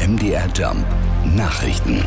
MDR Jump Nachrichten.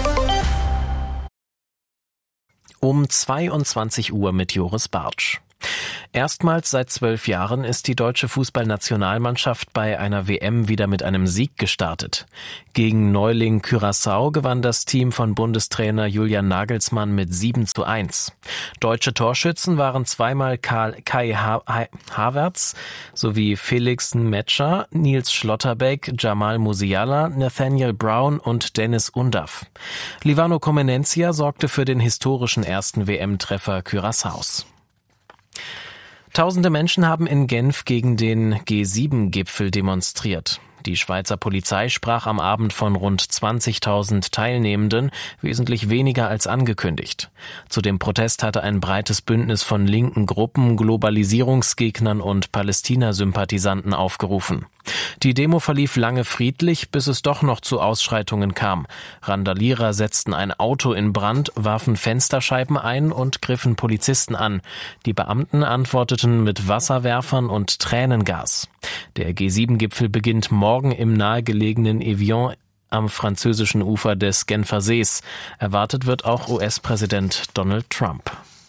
Um 22 Uhr mit Joris Bartsch. Erstmals seit 12 Jahren ist die deutsche Fußballnationalmannschaft bei einer WM wieder mit einem Sieg gestartet. Gegen Neuling Curaçao gewann das Team von Bundestrainer Julian Nagelsmann mit 7:1. Deutsche Torschützen waren zweimal Kai Havertz sowie Felix Metscher, Nils Schlotterbeck, Jamal Musiala, Nathaniel Brown und Dennis Undav. Livano Comenencia sorgte für den historischen ersten WM-Treffer Curaçaos. Tausende Menschen haben in Genf gegen den G7-Gipfel demonstriert. Die Schweizer Polizei sprach am Abend von rund 20.000 Teilnehmenden, wesentlich weniger als angekündigt. Zu dem Protest hatte ein breites Bündnis von linken Gruppen, Globalisierungsgegnern und Palästina-Sympathisanten aufgerufen. Die Demo verlief lange friedlich, bis es doch noch zu Ausschreitungen kam. Randalierer setzten ein Auto in Brand, warfen Fensterscheiben ein und griffen Polizisten an. Die Beamten antworteten mit Wasserwerfern und Tränengas. Der G7-Gipfel beginnt morgen im nahegelegenen Evian am französischen Ufer des Genfer Sees. Erwartet wird auch US-Präsident Donald Trump.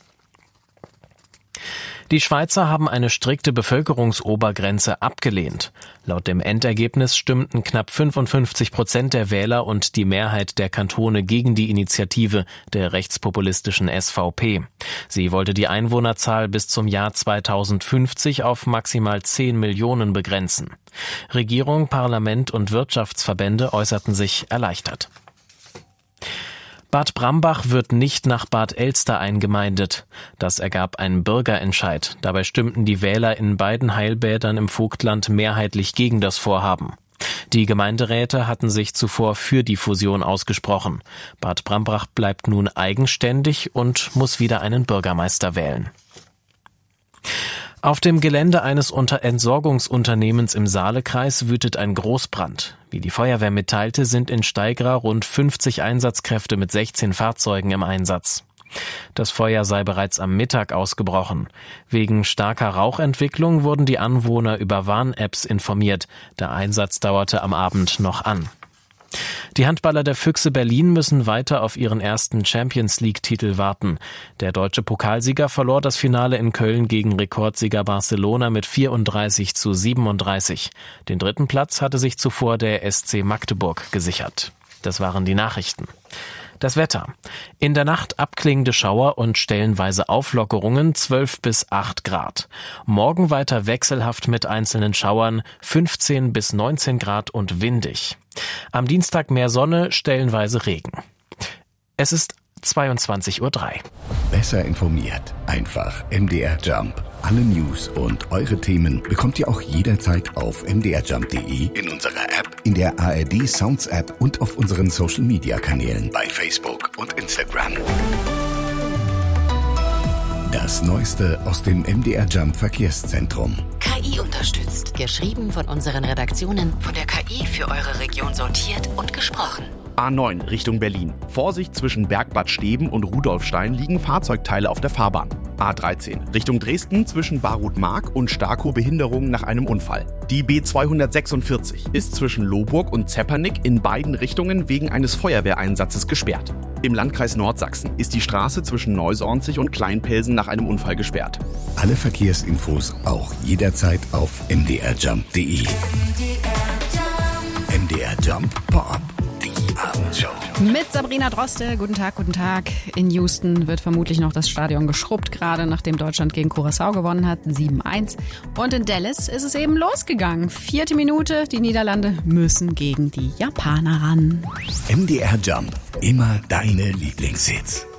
Die Schweizer haben eine strikte Bevölkerungsobergrenze abgelehnt. Laut dem Endergebnis stimmten knapp 55% der Wähler und die Mehrheit der Kantone gegen die Initiative der rechtspopulistischen SVP. Sie wollte die Einwohnerzahl bis zum Jahr 2050 auf maximal 10 Millionen begrenzen. Regierung, Parlament und Wirtschaftsverbände äußerten sich erleichtert. Bad Brambach wird nicht nach Bad Elster eingemeindet. Das ergab ein Bürgerentscheid. Dabei stimmten die Wähler in beiden Heilbädern im Vogtland mehrheitlich gegen das Vorhaben. Die Gemeinderäte hatten sich zuvor für die Fusion ausgesprochen. Bad Brambach bleibt nun eigenständig und muss wieder einen Bürgermeister wählen. Auf dem Gelände eines Entsorgungsunternehmens im Saalekreis wütet ein Großbrand. Wie die Feuerwehr mitteilte, sind in Steigra rund 50 Einsatzkräfte mit 16 Fahrzeugen im Einsatz. Das Feuer sei bereits am Mittag ausgebrochen. Wegen starker Rauchentwicklung wurden die Anwohner über Warn-Apps informiert. Der Einsatz dauerte am Abend noch an. Die Handballer der Füchse Berlin müssen weiter auf ihren ersten Champions-League-Titel warten. Der deutsche Pokalsieger verlor das Finale in Köln gegen Rekordsieger Barcelona mit 34:37. Den dritten Platz hatte sich zuvor der SC Magdeburg gesichert. Das waren die Nachrichten. Das Wetter. In der Nacht abklingende Schauer und stellenweise Auflockerungen 12 bis 8 Grad. Morgen weiter wechselhaft mit einzelnen Schauern 15 bis 19 Grad und windig. Am Dienstag mehr Sonne, stellenweise Regen. Es ist 22:03 Uhr. Besser informiert. Einfach MDR Jump. Alle News und eure Themen bekommt ihr auch jederzeit auf mdrjump.de, in unserer App, in der ARD Sounds App und auf unseren Social Media Kanälen bei Facebook und Instagram. Das Neueste aus dem MDR Jump Verkehrszentrum. KI unterstützt. Geschrieben von unseren Redaktionen, von der KI für eure Region sortiert und gesprochen. A9 Richtung Berlin. Vorsicht, zwischen Bergbad Steben und Rudolfstein liegen Fahrzeugteile auf der Fahrbahn. A13 Richtung Dresden, zwischen Barut-Mark und Starkow Behinderung nach einem Unfall. Die B246 ist zwischen Lohburg und Zeppernick in beiden Richtungen wegen eines Feuerwehreinsatzes gesperrt. Im Landkreis Nordsachsen ist die Straße zwischen Neusornzig und Kleinpelsen nach einem Unfall gesperrt. Alle Verkehrsinfos auch jederzeit auf mdrjump.de. MDR Jump Pop. Abendshow. Mit Sabrina Droste. Guten Tag, guten Tag. In Houston wird vermutlich noch das Stadion geschrubbt, gerade nachdem Deutschland gegen Curaçao gewonnen hat, 7:1. Und in Dallas ist es eben losgegangen. 4. Minute, die Niederlande müssen gegen die Japaner ran. MDR Jump, immer deine Lieblingshits.